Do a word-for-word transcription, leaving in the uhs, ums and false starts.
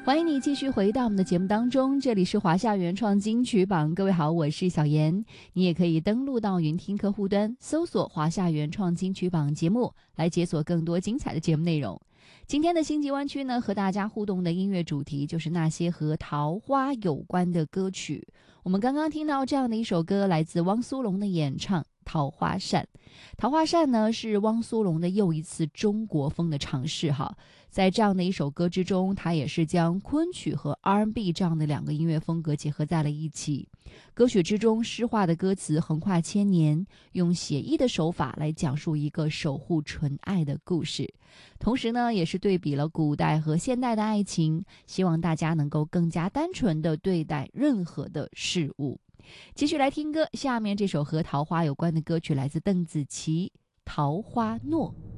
欢迎你继续回到我们的节目当中，这里是华夏原创金曲榜。各位好，我是小妍，你也可以登录到云听客户端，搜索华夏原创金曲榜节目，来解锁更多精彩的节目内容。今天的星际湾区呢，和大家互动的音乐主题就是那些和桃花有关的歌曲。我们刚刚听到这样的一首歌，来自汪苏泷的演唱《桃花扇》。桃花扇呢，是汪苏泷的又一次中国风的尝试哈。在这样的一首歌之中，他也是将昆曲和 R and B 这样的两个音乐风格结合在了一起。歌曲之中诗化的歌词横跨千年，用写意的手法来讲述一个守护纯爱的故事，同时呢，也是对比了古代和现代的爱情，希望大家能够更加单纯地对待任何的事物。继续来听歌，下面这首和桃花有关的歌曲来自邓紫棋《桃花诺》。